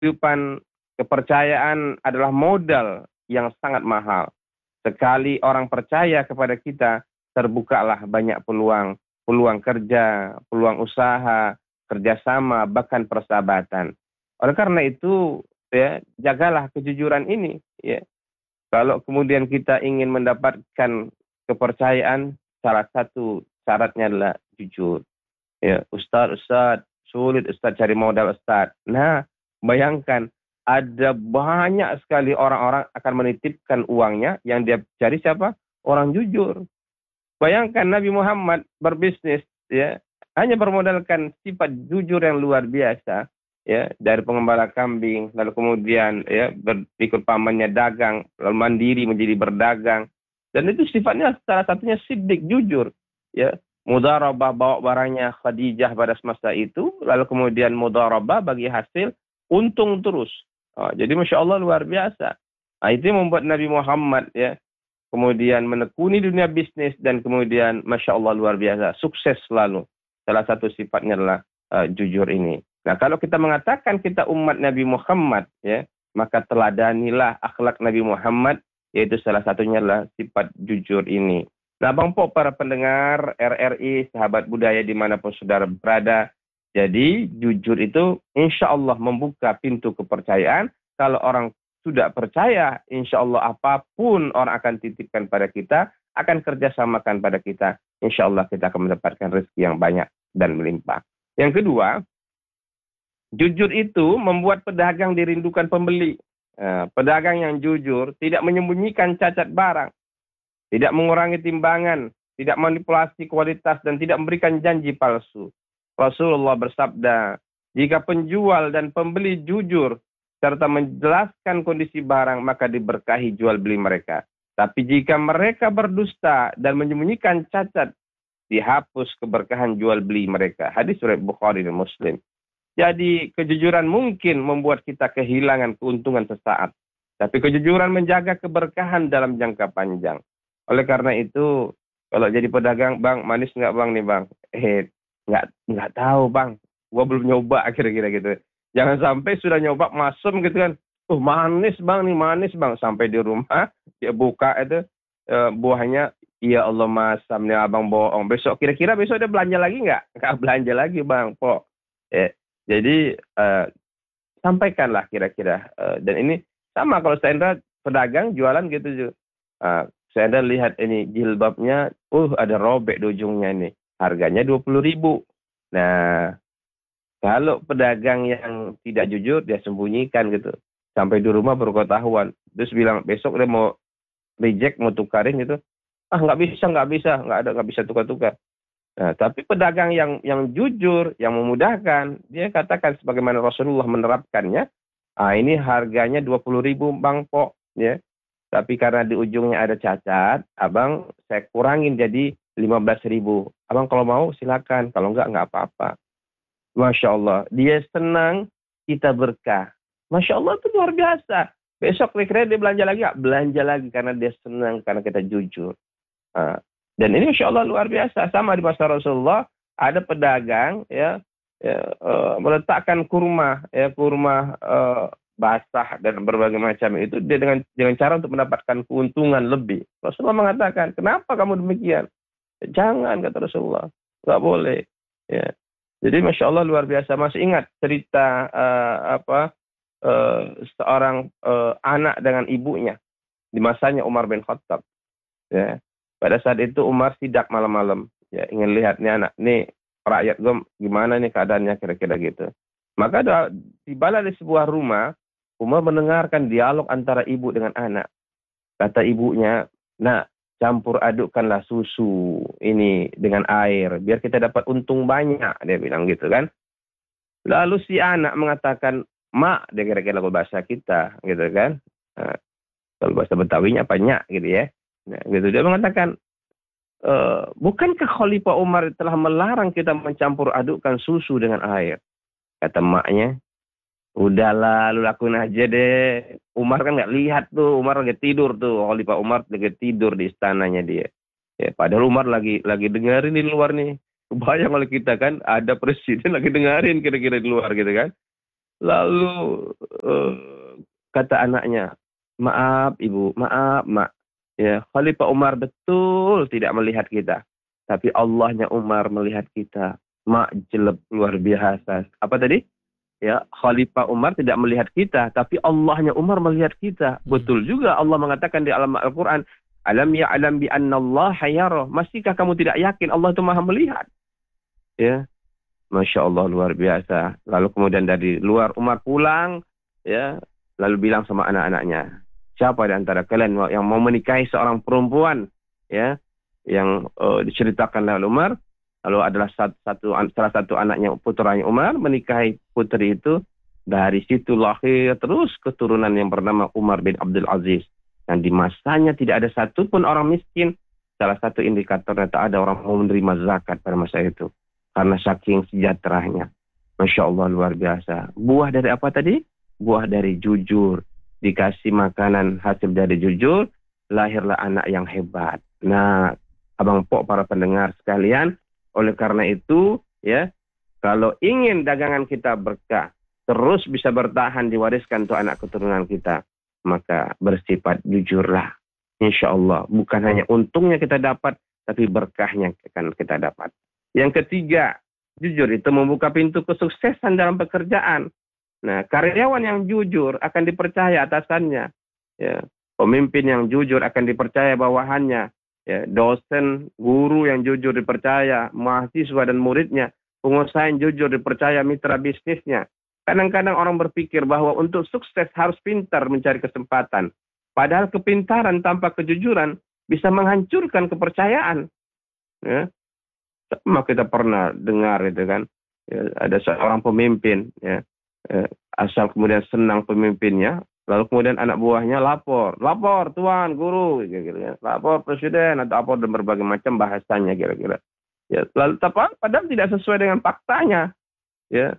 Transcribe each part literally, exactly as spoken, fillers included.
kehidupan, kepercayaan adalah modal yang sangat mahal. Sekali orang percaya kepada kita, terbukalah banyak peluang, peluang kerja, peluang usaha, kerjasama, bahkan persahabatan. Oleh karena itu, ya, jagalah kejujuran ini. Ya. Kalau kemudian kita ingin mendapatkan kepercayaan, salah satu syaratnya adalah jujur. Ya, Ustaz, Ustaz, sulit Ustaz cari modal Ustaz. Nah, bayangkan ada banyak sekali orang-orang akan menitipkan uangnya yang dia cari siapa? Orang jujur. Bayangkan Nabi Muhammad berbisnis, ya, hanya bermodalkan sifat jujur yang luar biasa, ya, dari pengembala kambing, lalu kemudian ya berikut pamannya dagang, lalu mandiri menjadi berdagang, dan itu sifatnya salah satunya siddiq, jujur, ya. Mudharabah bawa barangnya Khadijah pada semasa itu, lalu kemudian mudharabah bagi hasil untung terus. Oh, jadi masya Allah luar biasa. Nah, itu yang membuat Nabi Muhammad, ya, kemudian menekuni dunia bisnis dan kemudian masya Allah luar biasa sukses selalu. Salah satu sifatnya adalah uh, jujur ini. Nah, kalau kita mengatakan kita umat Nabi Muhammad, ya, maka teladanilah akhlak Nabi Muhammad, yaitu salah satunya adalah sifat jujur ini. Nah, Bang Po, para pendengar R R I, sahabat budaya dimanapun saudara berada, jadi jujur itu insya Allah membuka pintu kepercayaan. Kalau orang sudah percaya, insya Allah apapun orang akan titipkan pada kita, akan kerjasamakan pada kita, insya Allah kita akan mendapatkan rezeki yang banyak dan melimpah. Yang kedua, jujur itu membuat pedagang dirindukan pembeli. Eh, pedagang yang jujur tidak menyembunyikan cacat barang, tidak mengurangi timbangan, tidak manipulasi kualitas, dan tidak memberikan janji palsu. Rasulullah bersabda, jika penjual dan pembeli jujur serta menjelaskan kondisi barang, maka diberkahi jual beli mereka. Tapi jika mereka berdusta dan menyembunyikan cacat, dihapus keberkahan jual beli mereka. Hadis riwayat Bukhari dan Muslim. Jadi kejujuran mungkin membuat kita kehilangan keuntungan sesaat, tapi kejujuran menjaga keberkahan dalam jangka panjang. Oleh karena itu, kalau jadi pedagang, Bang, manis nggak Bang nih Bang? Eh, nggak nggak tahu Bang. Gua belum nyoba kira-kira gitu. Jangan sampai sudah nyoba masem gitu kan. Oh, manis Bang nih, manis Bang. Sampai di rumah, dia buka itu e, buahnya, ya Allah masam nih Abang bohong. Besok kira-kira besok dia belanja lagi nggak? Nggak belanja lagi Bang, Po. Eh, jadi e, sampaikanlah kira-kira. E, dan ini sama kalau Sandra pedagang jualan gitu juga. E, Sandra lihat ini jilbabnya, uh ada robek di ujungnya ini. Harganya dua puluh ribu. Nah, kalau pedagang yang tidak jujur, dia sembunyikan gitu. Sampai di rumah baru ketahuan. Terus bilang, besok dia mau reject, mau tukarin gitu. Ah, nggak bisa, nggak bisa. Nggak ada, nggak bisa tukar-tukar. Nah, tapi pedagang yang yang jujur, yang memudahkan, dia katakan sebagaimana Rasulullah menerapkannya, ah ini harganya dua puluh ribu Bang Po. Ya. Tapi karena di ujungnya ada cacat, Abang saya kurangin jadi lima belas ribu. Abang kalau mau silakan, kalau enggak, enggak apa-apa. Masya Allah, dia senang, kita berkah. Masya Allah itu luar biasa. Besok kira-kira dia belanja lagi, enggak? Belanja lagi karena dia senang, karena kita jujur. Nah, dan ini Masya Allah luar biasa. Sama di masa Rasulullah, ada pedagang ya, ya uh, meletakkan kurma, ya kurma uh, basah dan berbagai macam itu dia dengan dengan cara untuk mendapatkan keuntungan lebih. Rasulullah mengatakan, kenapa kamu demikian? Jangan, kata Rasulullah, nggak boleh. Ya. Jadi masya Allah luar biasa. Masih ingat cerita uh, apa uh, seorang uh, anak dengan ibunya di masanya Umar bin Khattab. Ya. Pada saat itu Umar sidak malam-malam. Ya, ingin lihat nih anak, nih rakyat gue gimana nih keadaannya kira-kira gitu. Maka tibalah di sebuah rumah. Umar mendengarkan dialog antara ibu dengan anak. Kata ibunya, nak, campur adukkanlah susu ini dengan air, biar kita dapat untung banyak, dia bilang gitu kan. Lalu si anak mengatakan, mak, dia kira-kira kalau bahasa kita, gitu kan. Nah, kalau bahasa Betawinya apa, nyak, gitu ya. Nah, gitu. Dia mengatakan, e, bukankah Khalifah Umar telah melarang kita mencampur adukkan susu dengan air? Kata maknya, udahlah, lu lakuin aja deh. Umar kan nggak lihat tuh, Umar lagi tidur tuh. Khalifah Umar lagi tidur di istananya dia. Ya, padahal Umar lagi lagi dengerin di luar nih. Kebayang oleh kita kan, ada presiden lagi dengerin kira-kira di luar gitu kan. Lalu eh, kata anaknya, maaf ibu, maaf mak. Ya, Khalifah Umar betul tidak melihat kita. Tapi Allahnya Umar melihat kita. Mak jelek luar biasa. Apa tadi? Ya, Khalifah Umar tidak melihat kita, tapi Allahnya Umar melihat kita. Hmm. Betul juga Allah mengatakan di alam Al-Quran, alam ya'lam bi anna Allah yarah. Masihkah kamu tidak yakin Allah itu maha melihat? Ya, Masya Allah luar biasa. Lalu kemudian dari luar Umar pulang, ya, lalu bilang sama anak-anaknya, siapa di antara kalian yang mau menikahi seorang perempuan, ya, yang uh, diceritakan oleh Umar? Lalu adalah satu, satu salah satu anaknya putranya Umar menikahi putri itu. Dari situ lahir terus keturunan yang bernama Umar bin Abdul Aziz. Dan di masanya tidak ada satupun orang miskin. Salah satu indikatornya tak ada orang mau menerima zakat pada masa itu. Karena saking sejahteranya. Masya Allah luar biasa. Buah dari apa tadi? Buah dari jujur. Dikasih makanan hasil dari jujur, lahirlah anak yang hebat. Nah, abang pok para pendengar sekalian, oleh karena itu, ya, kalau ingin dagangan kita berkah, terus bisa bertahan diwariskan untuk anak keturunan kita, maka bersifat jujurlah. Insya Allah, bukan hanya untungnya kita dapat, tapi berkahnya akan kita dapat. Yang ketiga, jujur itu membuka pintu kesuksesan dalam pekerjaan. Nah, karyawan yang jujur akan dipercaya atasannya. Ya, pemimpin yang jujur akan dipercaya bawahannya. Ya, dosen, guru yang jujur dipercaya, mahasiswa dan muridnya, pengusaha yang jujur dipercaya mitra bisnisnya. Kadang-kadang orang berpikir bahwa untuk sukses harus pintar mencari kesempatan. Padahal kepintaran tanpa kejujuran bisa menghancurkan kepercayaan. Ya. Sama kita pernah dengar itu kan, ya, ada seorang pemimpin, ya, eh, asal kemudian senang pemimpinnya, lalu kemudian anak buahnya lapor, lapor tuan guru, gitu, ya. Lapor presiden atau apa dan berbagai macam bahasanya kira-kira. Ya, lalu apa? Padahal tidak sesuai dengan faktanya, ya.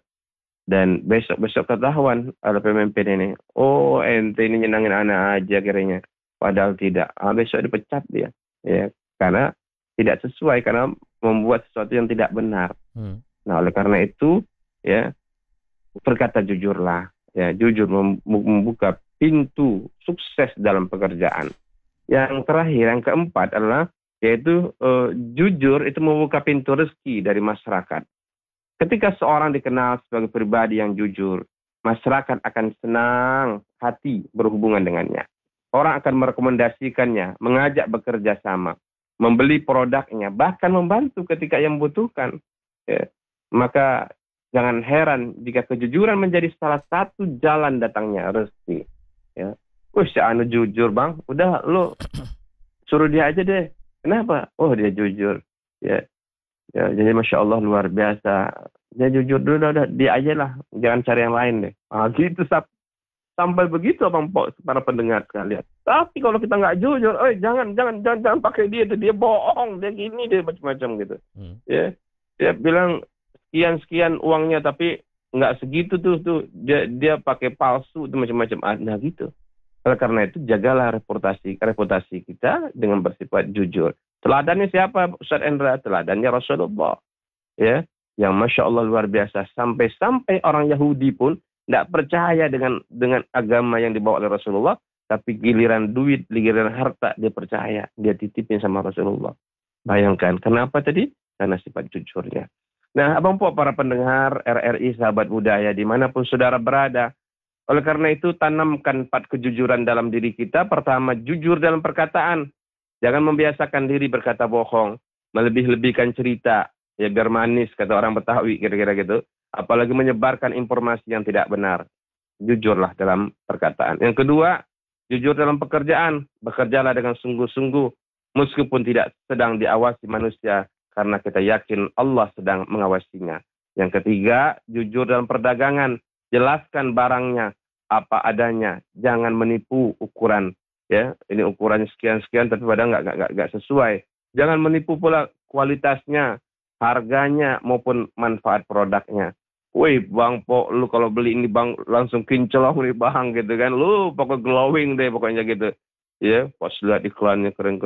Dan besok-besok ketahuan oleh pemimpin ini, oh ente ini nyenangin anak aja kiranya, padahal tidak. Ah, besok dipecat dia, ya, karena tidak sesuai, karena membuat sesuatu yang tidak benar. Hmm. Nah, oleh karena itu, ya, berkata jujurlah, ya, jujur membuka pintu sukses dalam pekerjaan. Yang terakhir, yang keempat adalah yaitu uh, jujur itu membuka pintu rezeki dari masyarakat. Ketika seorang dikenal sebagai pribadi yang jujur, masyarakat akan senang hati berhubungan dengannya. Orang akan merekomendasikannya, mengajak bekerja sama, membeli produknya, bahkan membantu ketika yang membutuhkan. Ya. Maka jangan heran jika kejujuran menjadi salah satu jalan datangnya rezeki. Ya. Wih, si anu jujur bang, udah lo suruh dia aja deh. Kenapa? Oh dia jujur. Ya, ya jadi masya Allah luar biasa. Dia jujur dulu, udah dia aja lah, jangan cari yang lain deh. Ah gitu sab. Sampai begitu abang pok para pendengar sekalian. Tapi kalau kita nggak jujur, eh jangan jangan jangan jangan pakai dia tuh, dia bohong, dia gini, dia macam-macam gitu. Hmm. Ya, dia bilang sekian sekian uangnya tapi nggak segitu tuh tuh dia dia pakai palsu itu macam-macam. Ah, nah gitu. Oleh karena itu jagalah reputasi reputasi kita dengan bersifat jujur. Teladannya siapa Ustaz Endra? Teladannya Rasulullah. Ya, yang masya Allah luar biasa, sampai-sampai orang Yahudi pun tidak percaya dengan dengan agama yang dibawa oleh Rasulullah, tapi giliran duit, giliran harta dia percaya, dia titipin sama Rasulullah. Bayangkan, kenapa tadi? Karena sifat jujurnya. Nah, abang po para pendengar R R I sahabat budaya dimanapun saudara berada, oleh karena itu tanamkan empat kejujuran dalam diri kita. Pertama, jujur dalam perkataan. Jangan membiasakan diri berkata bohong, melebih-lebihkan cerita, ya biar manis kata orang Betawi kira-kira gitu. Apalagi menyebarkan informasi yang tidak benar. Jujurlah dalam perkataan. Yang kedua, jujur dalam pekerjaan. Bekerjalah dengan sungguh-sungguh, meskipun tidak sedang diawasi manusia, karena kita yakin Allah sedang mengawasinya. Yang ketiga, jujur dalam perdagangan. Jelaskan barangnya apa adanya. Jangan menipu ukuran. Ya, ini ukurannya sekian-sekian, tapi padahal nggak, nggak, nggak sesuai. Jangan menipu pula kualitasnya, harganya, maupun manfaat produknya. Wih bang, po, lu kalau beli ini bang langsung kinclong nih bang gitu kan, lu pokoknya glowing deh pokoknya gitu. Ya, pas lihat iklannya keren-keren.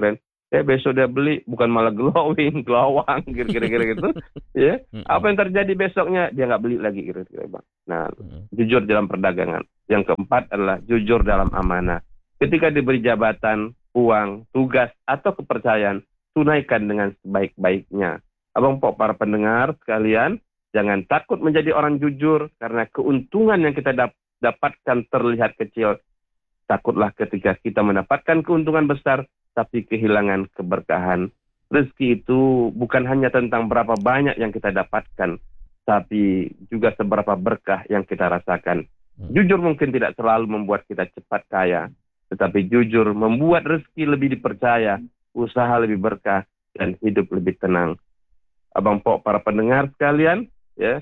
Ya besok dia beli bukan malah glowing, glowang, kira-kira gitu. Ya, apa yang terjadi besoknya dia nggak beli lagi, kira-kira bang. Nah, jujur dalam perdagangan. Yang keempat adalah jujur dalam amanah. Ketika diberi jabatan, uang, tugas atau kepercayaan, tunaikan dengan sebaik-baiknya. Abang Pok, para pendengar sekalian, jangan takut menjadi orang jujur karena keuntungan yang kita dap- dapatkan terlihat kecil. Takutlah ketika kita mendapatkan keuntungan besar tapi kehilangan keberkahan. Rezeki itu bukan hanya tentang berapa banyak yang kita dapatkan, tapi juga seberapa berkah yang kita rasakan. Jujur mungkin tidak selalu membuat kita cepat kaya, tetapi jujur membuat rezeki lebih dipercaya, usaha lebih berkah, dan hidup lebih tenang. Abang Pok, para pendengar sekalian, ya,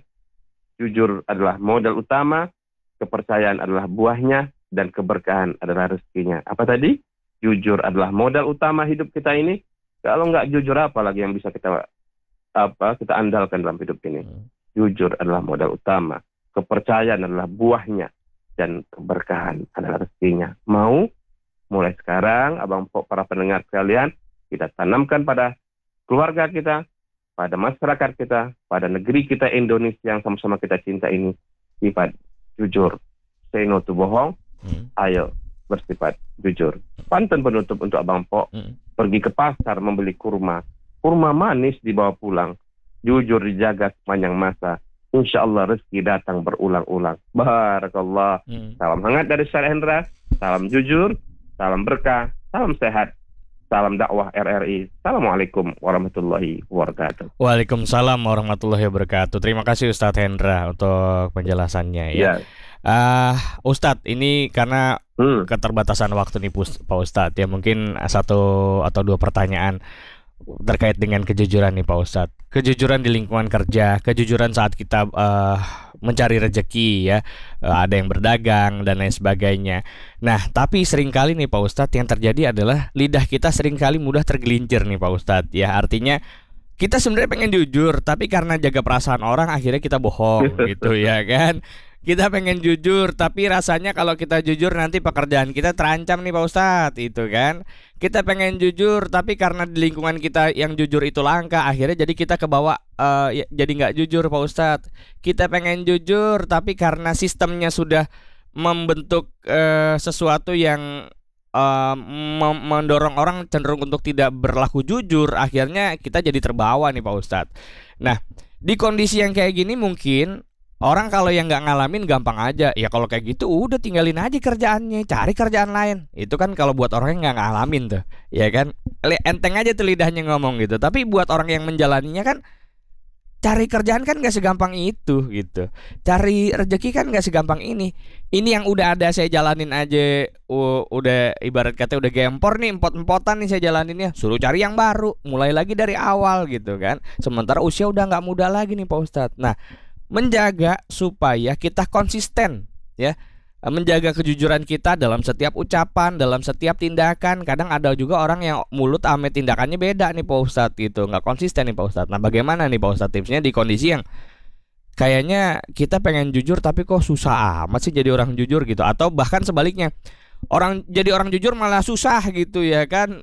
jujur adalah modal utama, kepercayaan adalah buahnya, dan keberkahan adalah rezekinya. Apa tadi? Jujur adalah modal utama hidup kita ini. Kalau nggak jujur, apa lagi yang bisa kita apa kita andalkan dalam hidup ini? Jujur adalah modal utama. Kepercayaan adalah buahnya. Dan keberkahan adalah rezekinya. Mau? Mulai sekarang, Abang Pok, para pendengar sekalian, kita tanamkan pada keluarga kita, pada masyarakat kita, pada negeri kita Indonesia yang sama-sama kita cinta ini, sifat jujur. Say no to bohong. Hmm. Ayo bersifat jujur. Pantun penutup untuk Abang Pok. Hmm. Pergi ke pasar membeli kurma. Kurma manis dibawa pulang. Jujur dijaga sepanjang masa. Insya Allah rezeki datang berulang-ulang. Barakallah. Hmm. Salam hangat dari Ustaz Hendra. Salam jujur. Salam berkah. Salam sehat. Salam dakwah R R I. Assalamualaikum warahmatullahi wabarakatuh. Waalaikumsalam warahmatullahi wabarakatuh. Terima kasih Ustadz Hendra untuk penjelasannya ya. ya. Uh, Ustadz, ini karena hmm. keterbatasan waktu nih Pak Ustadz ya, mungkin satu atau dua pertanyaan terkait dengan kejujuran nih Pak Ustadz. Kejujuran di lingkungan kerja, kejujuran saat kita uh, mencari rezeki ya, uh, ada yang berdagang dan lain sebagainya. Nah, tapi seringkali nih Pak Ustadz yang terjadi adalah lidah kita seringkali mudah tergelincir nih Pak Ustadz ya. Artinya kita sebenarnya pengen jujur, tapi karena jaga perasaan orang akhirnya kita bohong gitu ya kan. Kita pengen jujur, tapi rasanya kalau kita jujur nanti pekerjaan kita terancam nih Pak Ustadz, itu kan. Kita pengen jujur, tapi karena di lingkungan kita yang jujur itu langka, akhirnya jadi kita kebawa uh, ya, jadi nggak jujur Pak Ustadz. Kita pengen jujur, tapi karena sistemnya sudah membentuk uh, sesuatu yang uh, mem- mendorong orang cenderung untuk tidak berlaku jujur, akhirnya kita jadi terbawa nih Pak Ustadz. Nah, di kondisi yang kayak gini mungkin orang kalau yang nggak ngalamin gampang aja. Ya kalau kayak gitu udah tinggalin aja kerjaannya, cari kerjaan lain. Itu kan kalau buat orang yang nggak ngalamin tuh, ya kan, enteng aja tuh lidahnya ngomong gitu. Tapi buat orang yang menjalaninya kan, cari kerjaan kan nggak segampang itu gitu. Cari rezeki kan nggak segampang ini. Ini yang udah ada saya jalanin aja, uh, udah ibarat kata udah gempor nih, empot-empotan nih saya jalaninnya. Suruh cari yang baru, mulai lagi dari awal gitu kan. Sementara usia udah nggak muda lagi nih Pak Ustadz. Nah, menjaga supaya kita konsisten ya, menjaga kejujuran kita dalam setiap ucapan, dalam setiap tindakan. Kadang ada juga orang yang mulut ame tindakannya beda nih Pak Ustadz gitu, nggak konsisten nih Pak Ustadz. Nah bagaimana nih Pak Ustadz tipsnya di kondisi yang kayaknya kita pengen jujur tapi kok susah amat sih jadi orang jujur gitu, atau bahkan sebaliknya, orang jadi orang jujur malah susah gitu ya kan.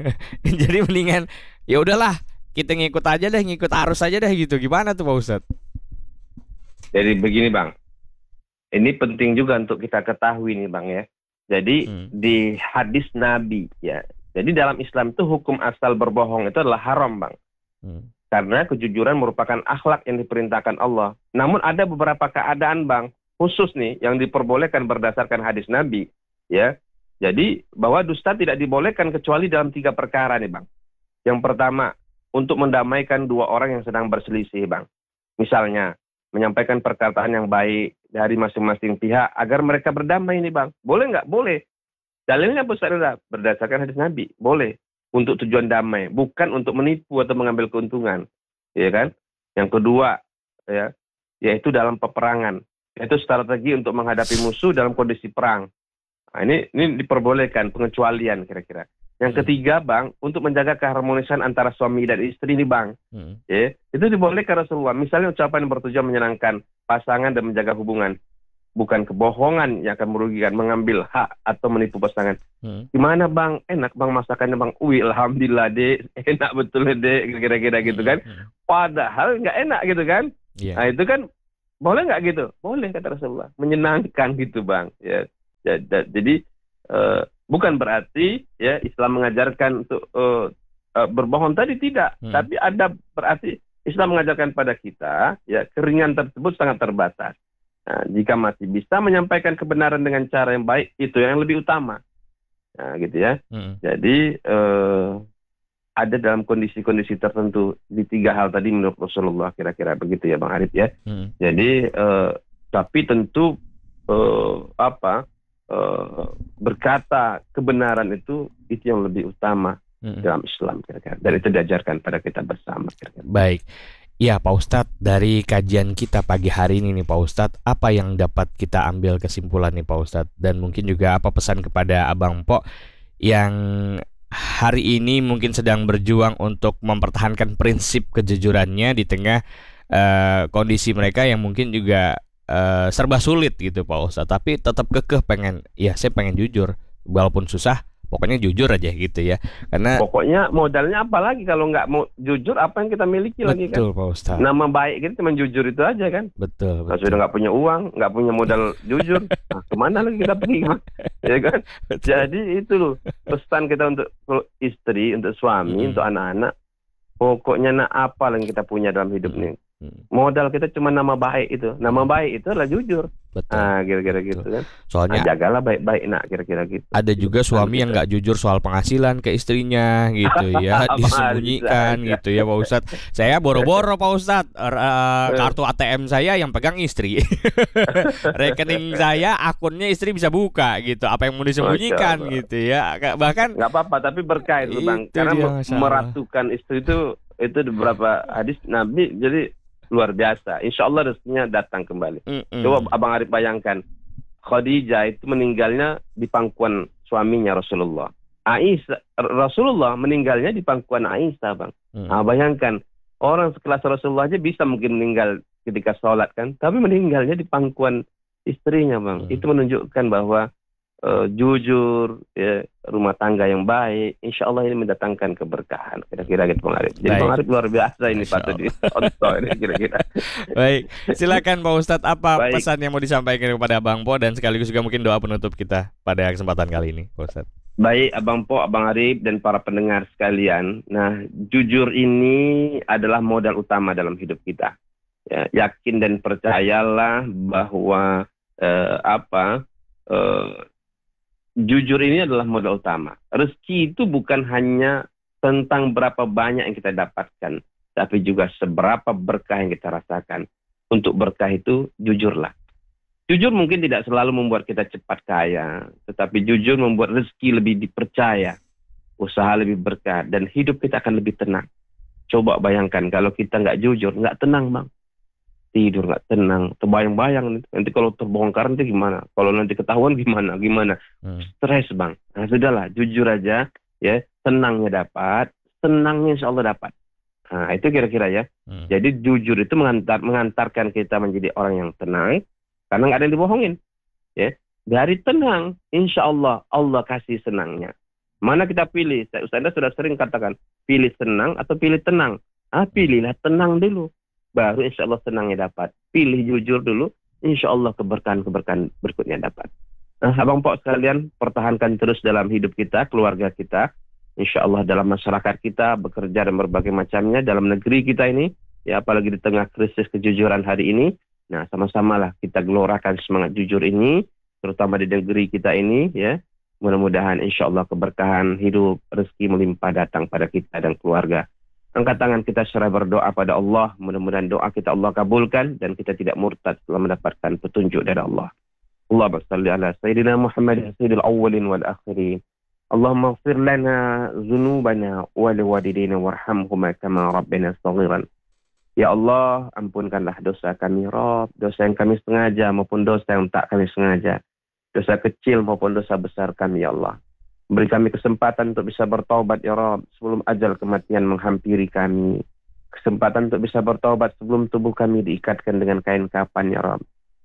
Jadi mendingan ya udahlah kita ngikut aja deh, ngikut arus aja deh gitu. Gimana tuh Pak Ustadz? Jadi begini Bang, ini penting juga untuk kita ketahui nih Bang ya. Jadi hmm. di hadis Nabi ya, jadi dalam Islam itu hukum asal berbohong itu adalah haram Bang. Hmm. Karena kejujuran merupakan akhlak yang diperintahkan Allah. Namun ada beberapa keadaan Bang, khusus nih yang diperbolehkan berdasarkan hadis Nabi ya. Jadi bahwa dusta tidak dibolehkan kecuali dalam tiga perkara nih Bang. Yang pertama, untuk mendamaikan dua orang yang sedang berselisih Bang. Misalnya menyampaikan perkataan yang baik dari masing-masing pihak agar mereka berdamai nih Bang. Boleh nggak? Boleh. Dalilnya Ustaz Ridha, berdasarkan hadis Nabi. Boleh. Untuk tujuan damai. Bukan untuk menipu atau mengambil keuntungan. Ya kan? Yang kedua, ya, yaitu dalam peperangan. Yaitu strategi untuk menghadapi musuh dalam kondisi perang. Nah, ini, ini diperbolehkan, pengecualian kira-kira. Yang ketiga Bang, untuk menjaga keharmonisan antara suami dan istri nih Bang. Hmm. Ya, itu dibolehkan Rasulullah. Misalnya ucapan yang bertujuan menyenangkan pasangan dan menjaga hubungan. bukan kebohongan yang akan merugikan, mengambil hak atau menipu pasangan. Hmm. Gimana bang, enak bang masakannya bang? Wih, alhamdulillah dek, enak betul dek, kira-kira gitu kan. Hmm. Padahal nggak enak gitu kan. Yeah. Nah itu kan boleh nggak gitu? Boleh kata Rasulullah, menyenangkan gitu bang. Ya, jadi uh, bukan berarti ya Islam mengajarkan untuk uh, uh, berbohong tadi tidak, hmm. tapi ada berarti Islam mengajarkan pada kita ya keringan tersebut sangat terbatas. Nah, jika masih bisa menyampaikan kebenaran dengan cara yang baik, itu yang lebih utama. Nah, gitu ya. Hmm. Jadi eh, ada dalam kondisi-kondisi tertentu di tiga hal tadi menurut Rasulullah, kira-kira begitu ya, Bang Arif ya. Hmm. Jadi eh, tapi tentu eh, apa eh, berkata kebenaran itu itu yang lebih utama hmm. dalam Islam, kira-kira. Dan itu diajarkan pada kita bersama. Kira-kira. Baik. Ya Pak Ustadz, dari kajian kita pagi hari ini nih Pak Ustadz, apa yang dapat kita ambil kesimpulan nih Pak Ustadz? Dan mungkin juga apa pesan kepada Abang Po yang hari ini mungkin sedang berjuang untuk mempertahankan prinsip kejujurannya di tengah uh, kondisi mereka yang mungkin juga uh, serba sulit gitu Pak Ustadz. Tapi tetap kekeh pengen, ya saya pengen jujur, walaupun susah. Pokoknya jujur aja gitu ya. Karena pokoknya modalnya apa lagi kalau nggak mau jujur, apa yang kita miliki betul, lagi kan? Betul Pak Ustadz. Nama baik kita cuma jujur itu aja kan? Betul. Kalau sudah nggak punya uang, nggak punya modal jujur, nah, kemana lagi kita pergi kan? Ya kan? Betul. Jadi itu loh pesan kita untuk istri, untuk suami, hmm. untuk anak-anak. Pokoknya nak apa yang kita punya dalam hidup hmm. ini. Hmm. Modal kita cuma nama baik itu. Nama baik itu adalah jujur. Betul. Nah, kira-kira gitu kan. Soalnya nah, jagalah baik-baik nak, kira-kira gitu. Ada juga suami yang nggak jujur soal penghasilan ke istrinya gitu ya, disembunyikan gitu ya Pak Ustadz. Saya boro-boro Pak Ustadz, uh, kartu A T M saya yang pegang istri. Rekening saya akunnya istri bisa buka gitu. Apa yang mau disembunyikan gitu ya. Bahkan nggak apa-apa tapi berkah itu Bang. Karena dia, meratukan istri itu itu beberapa hadis Nabi, jadi luar biasa. Insya Allah rezekinya datang kembali. Mm-mm. Coba Abang Arif bayangkan, Khadijah itu meninggalnya di pangkuan suaminya Rasulullah. Aisyah, Rasulullah meninggalnya di pangkuan Aisyah, Bang. Mm. Nah, bayangkan, orang sekelas Rasulullah aja bisa mungkin meninggal ketika sholat kan, tapi meninggalnya di pangkuan istrinya, Bang. Mm. Itu menunjukkan bahwa uh, jujur, ya, rumah tangga yang baik, insya Allah ini mendatangkan keberkahan. Kira-kira gitu Bang Arif. Jadi Bang Arif luar biasa ini patut dicontoh ini kira-kira. Baik, silakan Pak Ustadz, apa Baik. pesan yang mau disampaikan kepada Abang Po dan sekaligus juga mungkin doa penutup kita pada kesempatan kali ini, Pak Ustadz. Baik, Abang Po, Abang Arif dan para pendengar sekalian. Nah, jujur ini adalah modal utama dalam hidup kita. Ya, yakin dan percayalah bahwa eh, apa eh, jujur ini adalah modal utama. Rezeki itu bukan hanya tentang berapa banyak yang kita dapatkan, tapi juga seberapa berkah yang kita rasakan. Untuk berkah itu, jujurlah. Jujur mungkin tidak selalu membuat kita cepat kaya, tetapi jujur membuat rezeki lebih dipercaya, usaha lebih berkah, dan hidup kita akan lebih tenang. Coba bayangkan kalau kita nggak jujur, nggak tenang Bang. Tidur nggak tenang, terbayang-bayang nanti kalau terbongkar nanti gimana, kalau nanti ketahuan gimana, gimana, hmm. stres Bang. Nah sudahlah, jujur aja, ya, tenangnya dapat, senangnya insya Allah dapat. Nah itu kira-kira ya. Hmm. Jadi jujur itu mengantar, mengantarkan kita menjadi orang yang tenang, karena nggak ada yang dibohongin, ya. Dari tenang, insya Allah Allah kasih senangnya. Mana kita pilih? Saya Ustaz sudah sering katakan, pilih senang atau pilih tenang. Ah pilihlah tenang dulu. Baru insya Allah senangnya dapat. Pilih jujur dulu, insya Allah keberkahan-keberkahan berikutnya dapat. Nah, Abang Pok sekalian, pertahankan terus dalam hidup kita, keluarga kita, insya Allah dalam masyarakat kita, bekerja dan berbagai macamnya, dalam negeri kita ini, ya apalagi di tengah krisis kejujuran hari ini. Nah, sama-samalah kita gelorakan semangat jujur ini, terutama di negeri kita ini, ya. Mudah-mudahan insya Allah keberkahan hidup, rezeki melimpah datang pada kita dan keluarga. Angkat tangan kita seraya berdoa pada Allah. Mudah-mudahan doa kita Allah kabulkan dan kita tidak murtad setelah mendapatkan petunjuk dari Allah. Allahumma salli ala Sayyidina Muhammad sayyidil awwalin wal akhirin. Allahumma ighfir lana dzunubana wa liwalidayna warhamhuma kama rabbana shaghiran. Ya Allah, ampunkanlah dosa kami Rabb, dosa yang kami sengaja maupun dosa yang tak kami sengaja. Dosa kecil maupun dosa besar kami ya Allah. Beri kami kesempatan untuk bisa bertaubat ya Rabb sebelum ajal kematian menghampiri kami. Kesempatan untuk bisa bertaubat sebelum tubuh kami diikatkan dengan kain kafan ya Rabb.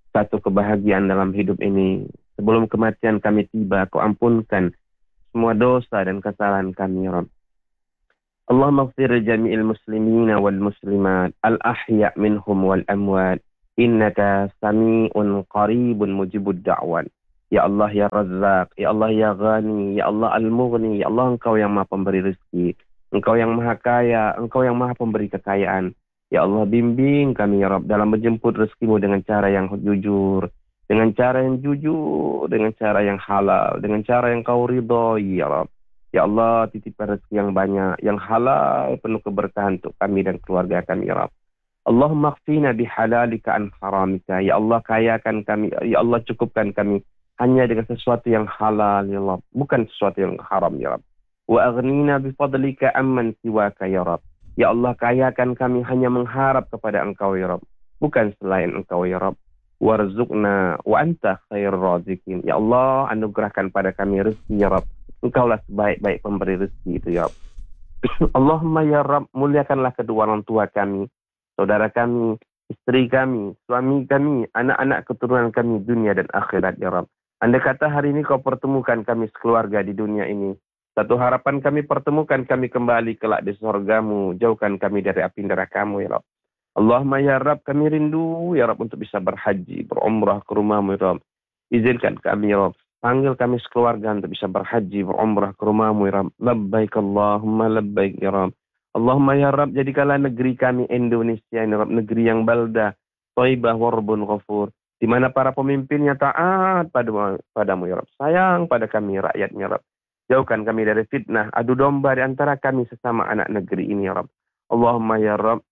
satu kebahagiaan dalam hidup ini. Sebelum kematian kami tiba, Kau ampunkan semua dosa dan kesalahan kami, ya Rabb. Allahumma ighfir jami'il muslimina wal muslimat al-ahya' minhum wal amwat innaka sami'un qaribun mujibud da'wat. Ya Allah ya Razzaq, ya Allah ya Ghani, ya Allah Al-Mughni, ya Allah Engkau yang Maha Pemberi rezeki, Engkau yang Maha Kaya, Engkau yang Maha Pemberi kekayaan. Ya Allah, bimbing kami ya Rabb dalam menjemput rezekimu dengan cara yang jujur, dengan cara yang jujur, dengan cara yang halal, dengan cara yang Kau ridhoi ya Rabb. Ya Allah, titipkan rezeki yang banyak, yang halal, penuh keberkahan untuk kami dan keluarga kami ya Rabb. Allahumma qfina bihalalika an haramika. Ya Allah, kayakan kami, ya Allah cukupkan kami hanya dengan sesuatu yang halal ya Rabb, bukan sesuatu yang haram ya Rabb. Wa aghnina bifadlika amman siwaka ya Rabb. Ya Allah, kayakan kami hanya mengharap kepada Engkau ya Rabb, bukan selain Engkau ya Rabb. Warzuqna wa anta khairur raziqin. Ya Allah, anugerahkan pada kami rezeki ya Rabb. Engkaulah sebaik-baik pemberi rezeki itu ya Rabb. Allahumma ya Rabb, muliakanlah kedua orang tua kami, saudara kami, istri kami, suami kami, anak-anak keturunan kami dunia dan akhirat ya Rabb. Andai kata hari ini Kau pertemukan kami sekeluarga di dunia ini, satu harapan kami pertemukan kami kembali kelak di surgamu, jauhkan kami dari api neraka-Mu ya Rabb. Allahumma ya Rabb, kami rindu ya Rabb untuk bisa berhaji, berumrah ke rumah-Mu ya Rabb. Izinkan kami ya Rabb, panggil kami sekeluarga untuk bisa berhaji, berumrah ke rumah-Mu ya Rabb. Labbaik Allahumma labbaik ya Rabb. Allahumma ya Rabb, jadikanlah negeri kami Indonesia ya Rabb, negeri yang balda, thayyibah warbun ghafur, di mana para pemimpinnya taat padamu, padamu ya Rabb. Sayang pada kami rakyatnya ya Rabb. Jauhkan kami dari fitnah, adu domba di antara kami sesama anak negeri ini ya Rabb. Allahumma ya Rabb,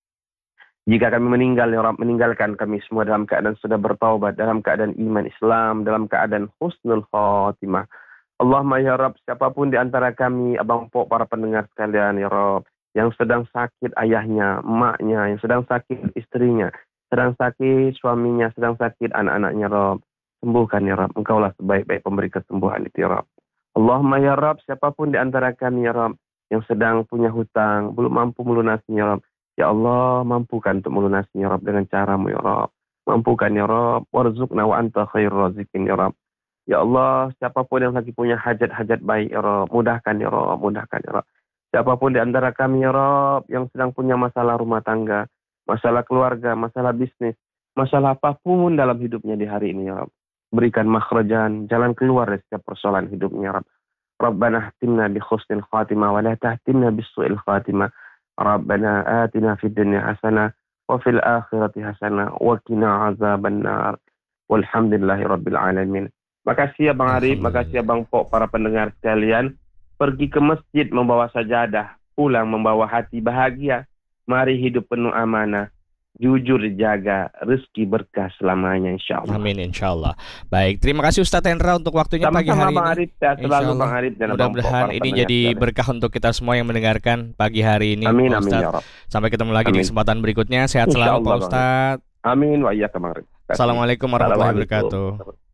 jika kami meninggal ya Rabb, meninggalkan kami semua dalam keadaan sudah bertaubat, dalam keadaan iman Islam, dalam keadaan husnul khatimah. Allahumma ya Rabb, siapapun di antara kami, abang pok, para pendengar sekalian ya Rabb, yang sedang sakit ayahnya, emaknya, yang sedang sakit istrinya, sedang sakit suaminya, sedang sakit anak-anaknya Rabb, sembuhkan ya Rabb. Engkaulah sebaik-baik pemberi kesembuhan itu ya Rabb. Allahumma ya Rabb, siapapun di antara kami ya Rabb, yang sedang punya hutang, belum mampu melunasinya ya Rabb, ya Allah, mampukan untuk melunasinya ya Rabb dengan cara-Mu ya Rabb. Mampukan ya Rabb, warzuqna wa anta khairur raziqin ya Rabb. Ya Allah, siapapun yang lagi punya hajat-hajat baik ya Rabb, mudahkan ya Rabb, mudahkan ya Rabb. Siapapun di antara kami ya Rabb, yang sedang punya masalah rumah tangga, masalah keluarga, masalah bisnis, masalah apapun dalam hidupnya di hari ini ya Rabb, berikan makhrajan, jalan keluar dari setiap persoalan hidupnya Rabb. Rabbana ahtimna bi husnil khatimah wa la tahtimna bis su'il khatimah. Rabbana atina fid dunya hasanah wa fil akhirati hasanah wa qina azaban nar. Walhamdulillahi rabbil alamin. Makasih ya Bang Arif, makasih ya Bang Pok, para pendengar sekalian. Pergi ke masjid membawa sajadah, pulang membawa hati bahagia. Mari hidup penuh amanah, jujur dijaga, rezeki berkah selamanya insyaallah. Amin insyaallah. Baik, terima kasih Ustadz Hendra untuk waktunya Sama-sama pagi hari Bang ini. Arif, sehat selalu Bang Arif dan mudah-mudahan ini jadi berkah untuk kita semua yang mendengarkan pagi hari ini. Amin Pak amin Ustadz. ya Rabb. Sampai ketemu lagi Amin. di kesempatan berikutnya. Sehat selalu Pak Ustadz. Amin wa iyyakum. Assalamualaikum warahmatullahi wabarakatuh.